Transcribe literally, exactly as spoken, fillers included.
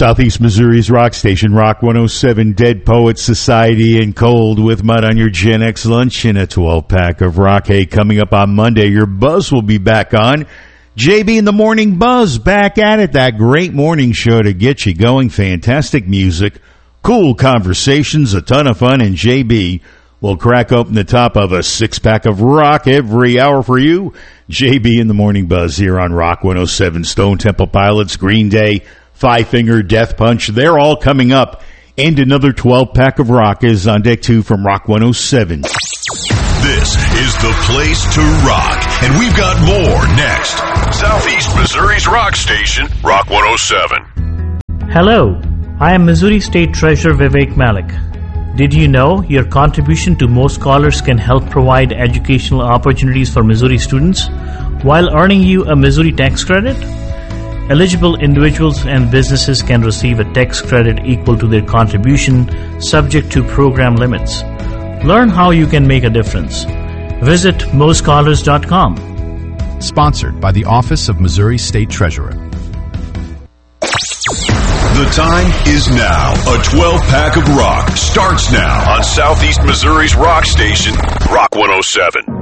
Southeast Missouri's rock station, Rock one oh seven, Dead Poets Society and Cold with Mud on your Gen X lunch and a twelve-pack of rock. Hey, coming up on Monday, your Buzz will be back on. J B in the Morning Buzz, back at it. That great morning show to get you going. Fantastic music, cool conversations, a ton of fun, and J B will crack open the top of a six-pack of rock every hour for you. J B in the Morning Buzz here on Rock one oh seven. Stone Temple Pilots, Green Day, Five Finger Death Punch, they're all coming up. And another twelve-pack of rock is on deck two from Rock one oh seven. This is the place to rock, and we've got more next. Southeast Missouri's rock station, Rock one oh seven. Hello, I am Missouri State Treasurer Vivek Malik. Did you know your contribution to Mo Scholars can help provide educational opportunities for Missouri students while earning you a Missouri tax credit? Eligible individuals and businesses can receive a tax credit equal to their contribution, subject to program limits. Learn how you can make a difference. Visit mo scholars dot com. Sponsored by the Office of Missouri State Treasurer. The time is now. A twelve-pack of rock starts now on Southeast Missouri's rock station, Rock one oh seven.